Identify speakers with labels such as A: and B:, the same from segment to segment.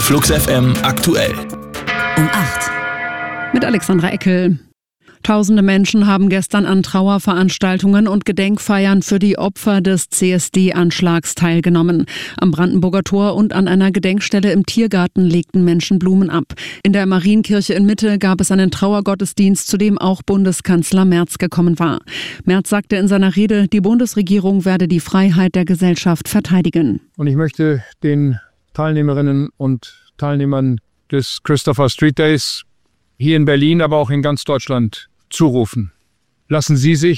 A: Flux FM aktuell.
B: Um 8.
C: Mit Alexandra Eckel. Tausende Menschen haben gestern an Trauerveranstaltungen und Gedenkfeiern für die Opfer des CSD-Anschlags teilgenommen. Am Brandenburger Tor und an einer Gedenkstelle im Tiergarten legten Menschen Blumen ab. In der Marienkirche in Mitte gab es einen Trauergottesdienst, zu dem auch Bundeskanzler Merz gekommen war. Merz sagte in seiner Rede, die Bundesregierung werde die Freiheit der Gesellschaft verteidigen.
D: Und ich möchte den Teilnehmerinnen und Teilnehmern des Christopher Street Days hier in Berlin, aber auch in ganz Deutschland zurufen. Lassen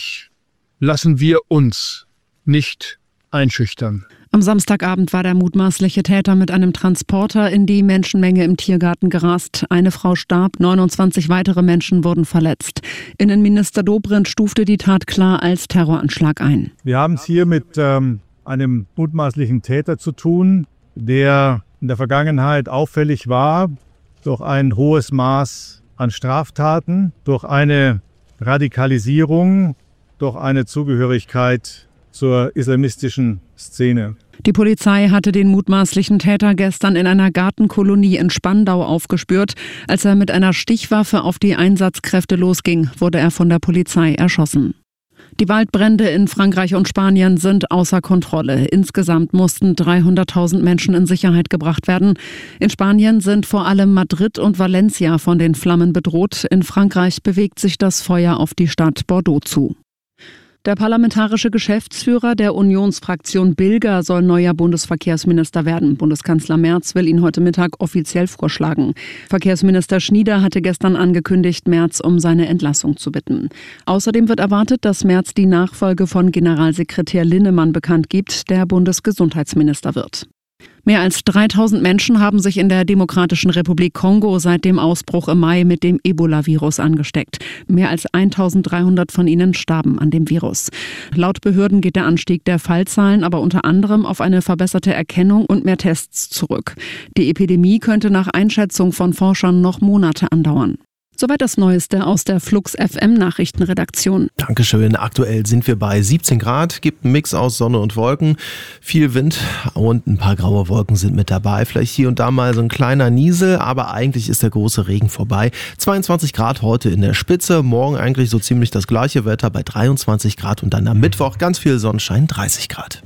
D: wir uns nicht einschüchtern.
C: Am Samstagabend war der mutmaßliche Täter mit einem Transporter in die Menschenmenge im Tiergarten gerast. Eine Frau starb, 29 weitere Menschen wurden verletzt. Innenminister Dobrindt stufte die Tat klar als Terroranschlag ein.
E: Wir haben es hier mit einem mutmaßlichen Täter zu tun, der in der Vergangenheit auffällig war durch ein hohes Maß an Straftaten, durch eine Radikalisierung, durch eine Zugehörigkeit zur islamistischen Szene.
C: Die Polizei hatte den mutmaßlichen Täter gestern in einer Gartenkolonie in Spandau aufgespürt. Als er mit einer Stichwaffe auf die Einsatzkräfte losging, wurde er von der Polizei erschossen. Die Waldbrände in Frankreich und Spanien sind außer Kontrolle. Insgesamt mussten 300.000 Menschen in Sicherheit gebracht werden. In Spanien sind vor allem Madrid und Valencia von den Flammen bedroht. In Frankreich bewegt sich das Feuer auf die Stadt Bordeaux zu. Der parlamentarische Geschäftsführer der Unionsfraktion Bilger soll neuer Bundesverkehrsminister werden. Bundeskanzler Merz will ihn heute Mittag offiziell vorschlagen. Verkehrsminister Schnieder hatte gestern angekündigt, Merz um seine Entlassung zu bitten. Außerdem wird erwartet, dass Merz die Nachfolge von Generalsekretär Linnemann bekannt gibt, der Bundesgesundheitsminister wird. Mehr als 3.000 Menschen haben sich in der Demokratischen Republik Kongo seit dem Ausbruch im Mai mit dem Ebola-Virus angesteckt. Mehr als 1.300 von ihnen starben an dem Virus. Laut Behörden geht der Anstieg der Fallzahlen aber unter anderem auf eine verbesserte Erkennung und mehr Tests zurück. Die Epidemie könnte nach Einschätzung von Forschern noch Monate andauern. Soweit das Neueste aus der Flux FM Nachrichtenredaktion.
F: Dankeschön. Aktuell sind wir bei 17 Grad, gibt einen Mix aus Sonne und Wolken, viel Wind und ein paar graue Wolken sind mit dabei. Vielleicht hier und da mal so ein kleiner Niesel, aber eigentlich ist der große Regen vorbei. 22 Grad heute in der Spitze, morgen eigentlich so ziemlich das gleiche Wetter bei 23 Grad und dann am Mittwoch ganz viel Sonnenschein, 30 Grad.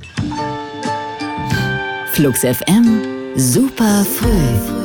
B: Flux FM, super früh.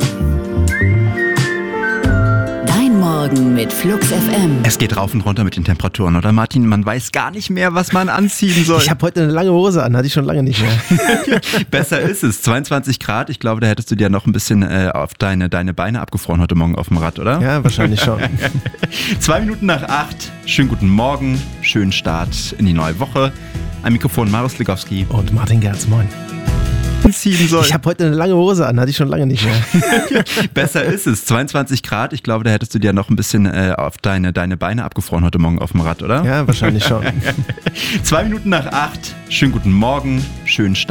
B: Morgen mit Flux FM.
G: Es geht rauf und runter mit den Temperaturen, oder Martin? Man weiß gar nicht mehr, was man anziehen soll.
F: Ich habe heute eine lange Hose an, hatte ich schon lange nicht mehr.
G: Besser ist es. 22 Grad. Ich glaube, da hättest du dir noch ein bisschen auf deine Beine abgefroren heute Morgen auf dem Rad, oder?
F: Ja, wahrscheinlich schon.
G: 2 Minuten nach 8. Schönen guten Morgen. Schönen Start in die neue Woche. Am Mikrofon Marius Ligowski.
F: Und Martin Gerz, moin.
G: Ziehen soll.
F: Ich habe heute eine lange Hose an, hatte ich schon lange nicht mehr.
G: Besser ist es. 22 Grad. Ich glaube, da hättest du dir noch ein bisschen auf deine Beine abgefroren heute Morgen auf dem Rad, oder?
F: Ja, wahrscheinlich schon.
G: 2 Minuten nach 8. Schönen guten Morgen. Schönen Start.